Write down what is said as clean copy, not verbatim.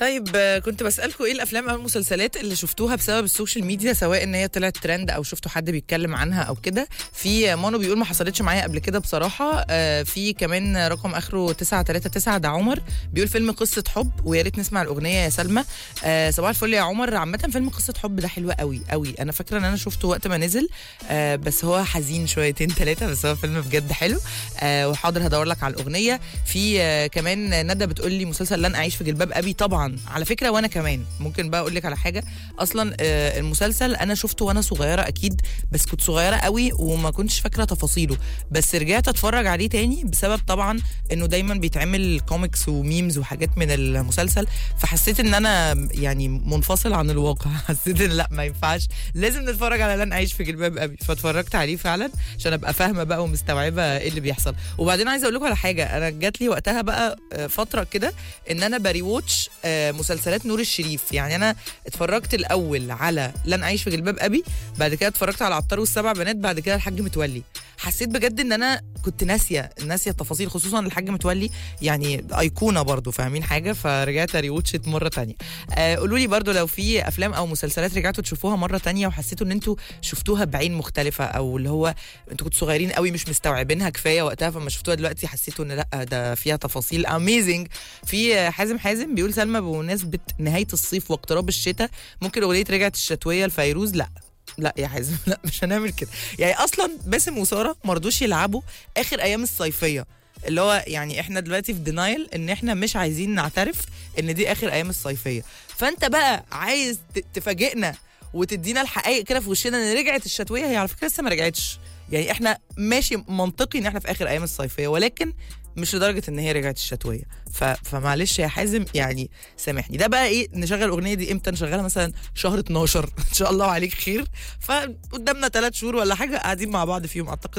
طيب كنت بسألكم ايه الافلام او المسلسلات اللي شفتوها بسبب السوشيال ميديا، سواء ان هي طلعت ترند او شفتوا حد بيتكلم عنها او كده. في مانو بيقول ما حصلتش معايا قبل كده بصراحه. في كمان رقم اخره 939 ده عمر بيقول فيلم قصه حب، ويا ريت نسمع الاغنيه يا سلمى. صباح الفل يا عمر. عامه فيلم قصه حب ده حلو قوي قوي، انا فاكره ان انا شفته وقت ما نزل، بس هو حزين شويتين ثلاثه، بس هو فيلم بجد حلو. وحاضر هدور لك على الاغنيه. في كمان ندى بتقول لي مسلسل لن اعيش في جلباب ابي، طبعا على فكره وانا كمان ممكن بقى اقول لك على حاجه. اصلا المسلسل انا شفته وانا صغيره اكيد، بس كنت صغيره قوي وما كنتش فاكره تفاصيله، بس رجعت اتفرج عليه تاني بسبب طبعا انه دايما بيتعمل كوميكس وميمز وحاجات من المسلسل، فحسيت ان انا يعني منفصل عن الواقع. حسيت ان لا ما ينفعش، لازم نتفرج على لن اعيش في جلباب ابي، فاتفرجت عليه فعلا عشان ابقى فاهمه بقى ومستوعبه ايه اللي بيحصل. وبعدين عايزه اقول لكم على حاجه، انا جات لي وقتها بقى فتره كده ان انا بريوتش مسلسلات نور الشريف. يعني انا اتفرجت الاول على لن اعيش في جلباب ابي، بعد كده اتفرجت على عطار والسبع بنات، بعد كده الحاج متولي. حسيت بجد ان انا كنت ناسيه التفاصيل، خصوصا الحاج متولي يعني ايقونه برضو، فاهمين حاجه؟ فرجعت ريوتشت مره تانية. قولوا لي برضو لو في افلام او مسلسلات رجعتوا تشوفوها مره تانية وحسيتوا ان انتوا شفتوها بعين مختلفه، او اللي هو انتوا كنتوا صغيرين قوي مش مستوعبينها كفايه وقتها، فما شفتوها دلوقتي حسيتوا ان لا ده فيها تفاصيل اميزنج. في حازم بيقول سلمى بمناسبه نهايه الصيف واقتراب الشتاء ممكن اغنيه رجعت الشتويه لفيروز. لا يا حازم، لا مش هنعمل كده. يعني اصلا باسم وساره مرضوش يلعبوا اخر ايام الصيفيه، اللي هو يعني احنا دلوقتي في دينايل ان احنا مش عايزين نعترف ان دي اخر ايام الصيفيه، فانت بقى عايز تفاجئنا وتدينا الحقائق كده في وشنا ان رجعت الشتويه. هي على فكره لسه ما رجعتش، يعني احنا ماشي منطقي ان احنا في اخر ايام الصيفيه، ولكن مش لدرجه ان هي رجعت الشتويه. فمعلش يا حازم يعني سامحني. ده بقى ايه، نشغل الاغنيه دي امتى؟ نشغلها مثلا شهر 12 ان شاء الله عليك خير، فقدامنا 3 شهور ولا حاجه قاعدين مع بعض فيهم، اعتقد